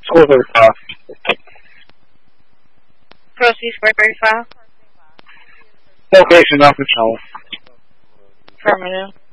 Score 35. Proceed, square 35. Location not control. Affirmative.